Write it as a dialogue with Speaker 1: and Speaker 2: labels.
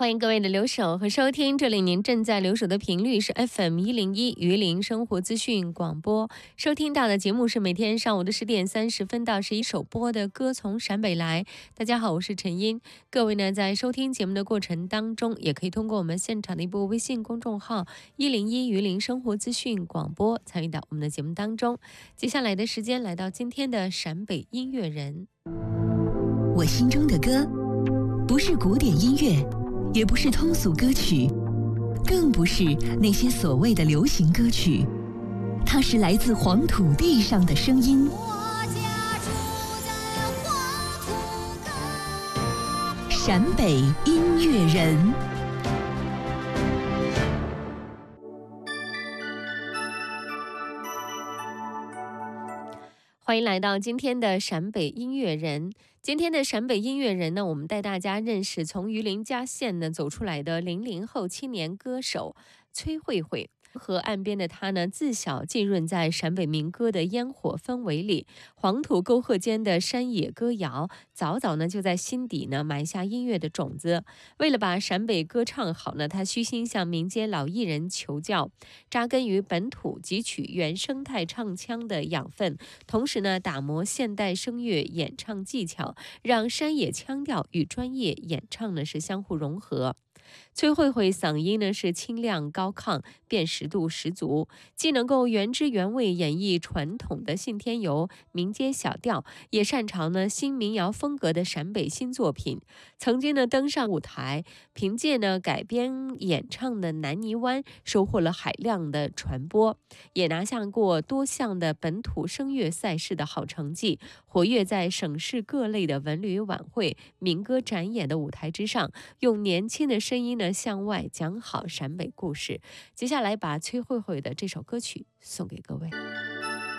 Speaker 1: 欢迎各位的留守和收听，这里您正在留守的频率是 FM101榆林生活资讯广播，收听到的节目是每天上午的10点30分到11首播的歌从陕北来。大家好，我是陈音。各位呢，在收听节目的过程当中，也可以通过我们现场的一部微信公众号101榆林生活资讯广播参与到我们的节目当中。接下来的时间来到今天的陕北音乐人。
Speaker 2: 我心中的歌，不是古典音乐，也不是通俗歌曲，更不是那些所谓的流行歌曲，它是来自黄土地上的声音。
Speaker 3: 我家住在黄土高，
Speaker 2: 陕北音乐人。
Speaker 1: 欢迎来到今天的陕北音乐人。今天的陕北音乐人呢，我们带大家认识从榆林嘉县呢走出来的00后青年歌手崔慧慧。河岸边的她呢，自小浸润在陕北民歌的烟火氛围里，黄土沟壑间的山野歌谣，早早呢就在心底呢埋下音乐的种子。为了把陕北歌唱好呢，她虚心向民间老艺人求教，扎根于本土，汲取原生态唱腔的养分，同时呢打磨现代声乐演唱技巧，让山野腔调与专业演唱呢是相互融合。崔慧慧嗓音呢是清亮高亢，辨识度十足，既能够原汁原味演绎传统的信天游民间小调，也擅长呢新民谣风格的陕北新作品。曾经呢登上舞台，凭借呢改编演唱的《南泥湾》收获了海量的传播，也拿下过多项的本土声乐赛事的好成绩，活跃在省市各类的文旅晚会、民歌展演的舞台之上，用年轻的声音呢向外讲好陕北故事。接下来把崔慧慧的这首歌曲送给各位。